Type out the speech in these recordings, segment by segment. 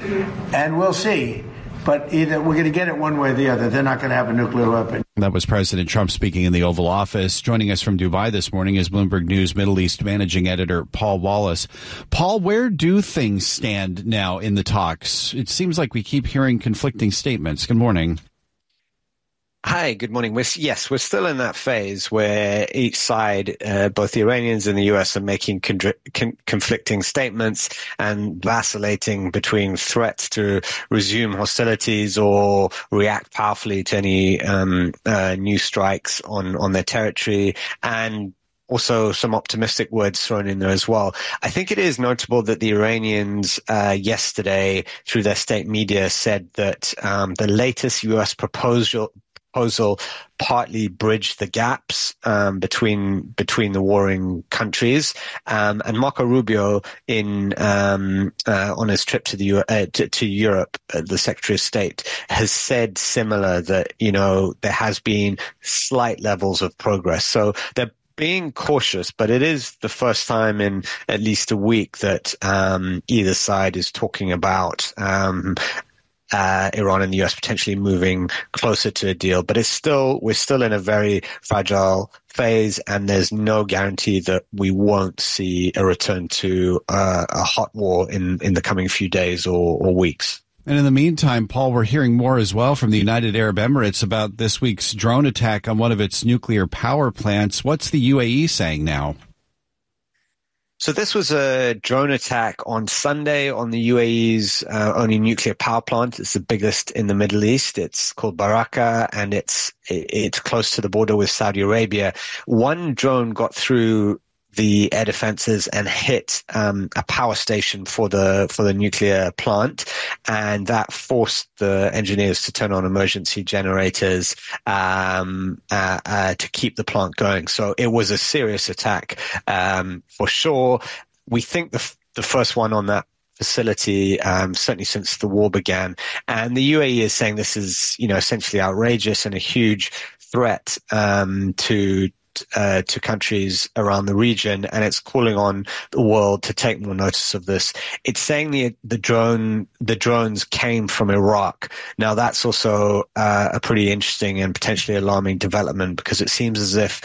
and we'll see. But either we're going to get it one way or the other. They're not going to have a nuclear weapon. That was President Trump speaking in the Oval Office. Joining us from Dubai this morning is Bloomberg News Middle East managing editor Paul Wallace. Paul, where do things stand now in the talks? It seems like we keep hearing conflicting statements. Good morning. Hi, good morning. We're still in that phase where each side, both the Iranians and the U.S., are making conflicting statements and vacillating between threats to resume hostilities or react powerfully to any new strikes on their territory, and also some optimistic words thrown in there as well. I think it is notable that the Iranians yesterday, through their state media, said that the latest U.S. proposal partly bridged the gaps between the warring countries. And Marco Rubio, on his trip to Europe, the Secretary of State, has said similar that there has been slight levels of progress. So they're being cautious, but it is the first time in at least a week that either side is talking about Iran and the U.S. potentially moving closer to a deal, but we're still in a very fragile phase, and there's no guarantee that we won't see a return to a hot war in the coming few days or weeks. And in the meantime, Paul, we're hearing more as well from the United Arab Emirates about this week's drone attack on one of its nuclear power plants. What's the UAE saying now? So this was a drone attack on Sunday on the UAE's only nuclear power plant. It's the biggest in the Middle East. It's called Baraka, and it's close to the border with Saudi Arabia. One drone got through the air defenses and hit a power station for the nuclear plant, and that forced the engineers to turn on emergency generators to keep the plant going. So it was a serious attack for sure. We think the first one on that facility, certainly since the war began. And the UAE is saying this is, essentially outrageous and a huge threat to countries around the region, and it's calling on the world to take more notice of this. It's saying the drones came from Iraq. Now that's also a pretty interesting and potentially alarming development, because it seems as if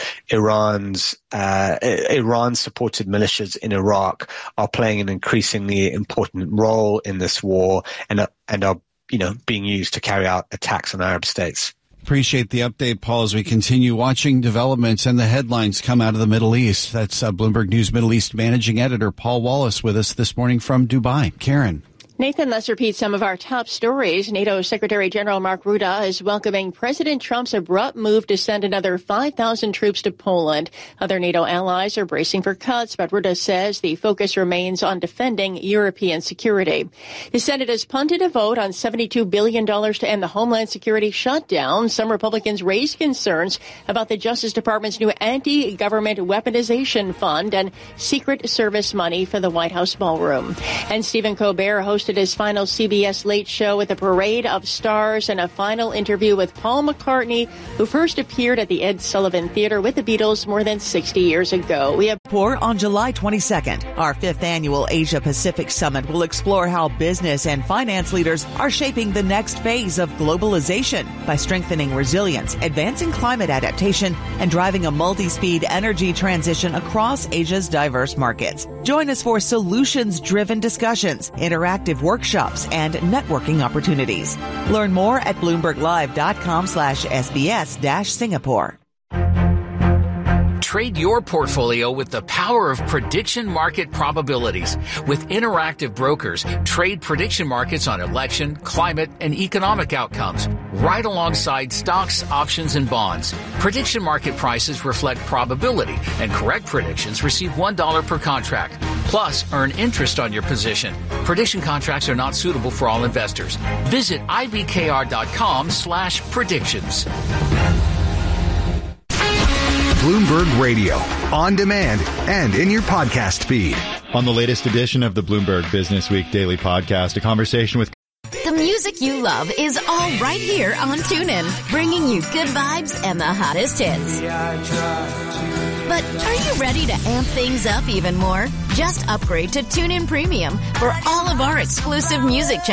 Iran-supported militias in Iraq are playing an increasingly important role in this war and are being used to carry out attacks on Arab states. Appreciate the update, Paul, as we continue watching developments and the headlines come out of the Middle East. That's Bloomberg News Middle East managing editor Paul Wallace with us this morning from Dubai. Karen. Nathan, let's repeat some of our top stories. NATO Secretary General Mark Rutte is welcoming President Trump's abrupt move to send another 5,000 troops to Poland. Other NATO allies are bracing for cuts, but Rutte says the focus remains on defending European security. The Senate has punted a vote on $72 billion to end the Homeland Security shutdown. Some Republicans raised concerns about the Justice Department's new anti-government weaponization fund and Secret Service money for the White House ballroom. And Stephen Colbert hosted his final CBS Late Show with a parade of stars and a final interview with Paul McCartney, who first appeared at the Ed Sullivan Theater with the Beatles more than 60 years ago. We have on July 22nd, our 5th annual Asia Pacific Summit will explore how business and finance leaders are shaping the next phase of globalization by strengthening resilience, advancing climate adaptation, and driving a multi-speed energy transition across Asia's diverse markets. Join us for solutions-driven discussions, interactive workshops, and networking opportunities. Learn more at BloombergLive.com/SBS-Singapore. Trade your portfolio with the power of prediction market probabilities. With Interactive Brokers, trade prediction markets on election, climate, and economic outcomes, right alongside stocks, options, and bonds. Prediction market prices reflect probability, and correct predictions receive $1 per contract. Plus, earn interest on your position. Prediction contracts are not suitable for all investors. Visit ibkr.com/predictions. Bloomberg Radio, on demand and in your podcast feed. On the latest edition of the Bloomberg Business Week Daily Podcast, a conversation with... The music you love is all right here on TuneIn, bringing you good vibes and the hottest hits. But are you ready to amp things up even more? Just upgrade to TuneIn Premium for all of our exclusive music channels.